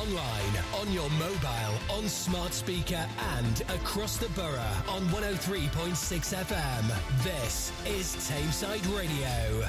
online, on your mobile, on smart speaker and across the borough on 103.6 FM. This is Tameside Radio.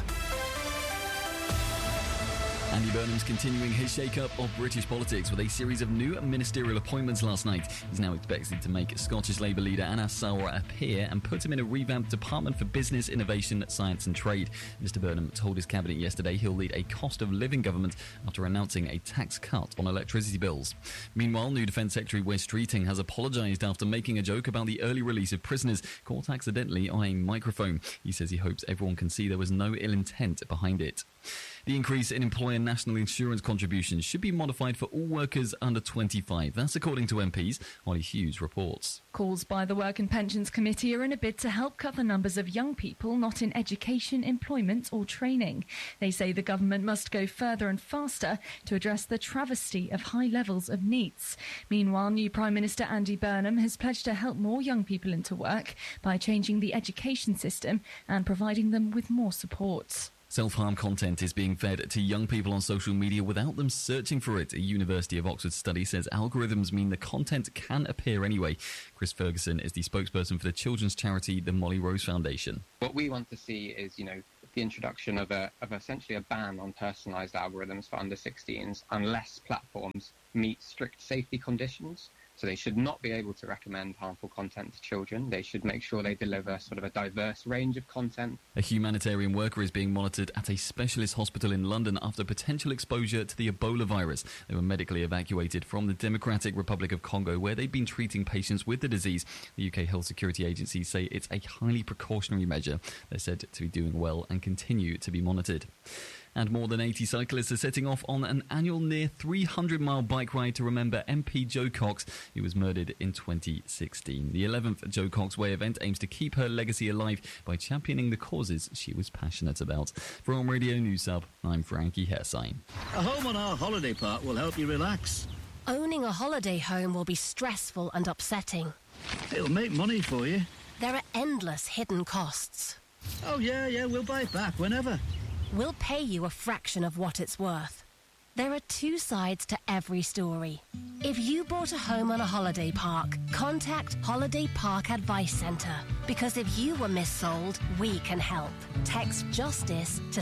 Andy Burnham's continuing his shake-up of British politics with a series of new ministerial appointments last night. He's now expected to make Scottish Labour leader Anas Sarwar appear and put him in a revamped Department for Business, Innovation, Science and Trade. Mr Burnham told his cabinet yesterday he'll lead a cost-of-living government after announcing a tax cut on electricity bills. Meanwhile, new Defence Secretary Wes Streeting has apologised after making a joke about the early release of prisoners caught accidentally on a microphone. He says he hopes everyone can see there was no ill intent behind it. The increase in employer national insurance contributions should be modified for all workers under 25. That's according to MPs. Holly Hughes reports. Calls by the Work and Pensions Committee are in a bid to help cut the numbers of young people not in education, employment or training. They say the government must go further and faster to address the travesty of high levels of NEETs. Meanwhile, new Prime Minister Andy Burnham has pledged to help more young people into work by changing the education system and providing them with more support. Self-harm content is being fed to young people on social media without them searching for it. A University of Oxford study says algorithms mean the content can appear anyway. Chris Ferguson is the spokesperson for the children's charity, the Molly Rose Foundation. What we want to see is, the introduction of essentially a ban on personalised algorithms for under 16s unless platforms meet strict safety conditions. So they should not be able to recommend harmful content to children. They should make sure they deliver sort of a diverse range of content. A humanitarian worker is being monitored at a specialist hospital in London after potential exposure to the Ebola virus. They were medically evacuated from the Democratic Republic of Congo, where they've been treating patients with the disease. The UK Health Security Agency say it's a highly precautionary measure. They're said to be doing well and continue to be monitored. And more than 80 cyclists are setting off on an annual near 300-mile bike ride to remember MP Jo Cox, who was murdered in 2016. The 11th Jo Cox Way event aims to keep her legacy alive by championing the causes she was passionate about. From Radio News Sub, I'm Frankie Hairsine. A home on our holiday park will help you relax. Owning a holiday home will be stressful and upsetting. It'll make money for you. There are endless hidden costs. Oh, yeah, we'll buy it back whenever. We'll pay you a fraction of what it's worth. There are two sides to every story. If you bought a home on a holiday park, contact Holiday Park Advice Centre. Because if you were missold, we can help. Text JUSTICE to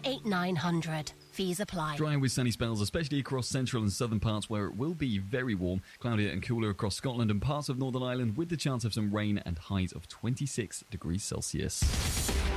78900. Fees apply. Dry with sunny spells, especially across central and southern parts where it will be very warm. Cloudier and cooler across Scotland and parts of Northern Ireland with the chance of some rain and highs of 26 degrees Celsius.